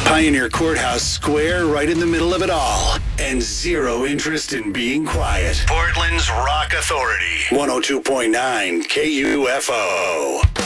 Pioneer Courthouse square right in the middle of it all. And zero interest in being quiet. Portland's Rock Authority. 102.9 KUFO.